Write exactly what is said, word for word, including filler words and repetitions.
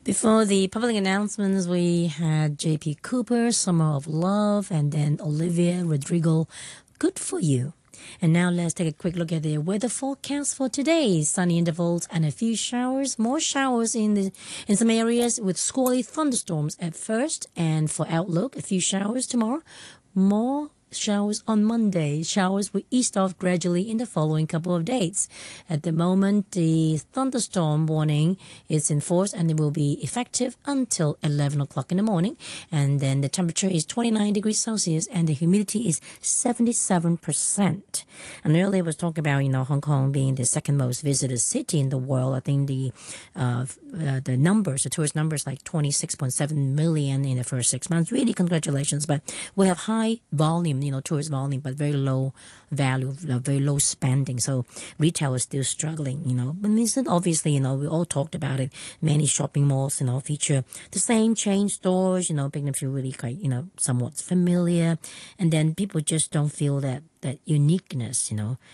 Before the public announcements, we had J P Cooper, Summer of Love, and then Olivia Rodrigo, Good for You. And now let's take a quick look at the weather forecast for today. Sunny intervals and a few showers. More showers in the in some areas with squally thunderstorms at first. And for outlook, a few showers tomorrow. More showers on Monday. Showers will ease off gradually in the following couple of days. At the moment, the thunderstorm warning is in force and it will be effective until eleven o'clock in the morning. And then the temperature is twenty-nine degrees Celsius and the humidity is seventy-seven percent. And earlier I was talking about, you know, Hong Kong being the second most visited city in the world. I think the uh, uh, the numbers, the tourist numbers, like twenty-six point seven million in the first six months. Really, congratulations. But we have high volume, you know, tourist volume, but very low value, very low spending. So retail is still struggling, you know. But this is obviously, you know, we all talked about it. Many shopping malls, you know, feature the same chain stores, you know, making them feel really quite, you know, somewhat familiar. And then people just don't feel that that uniqueness, you know,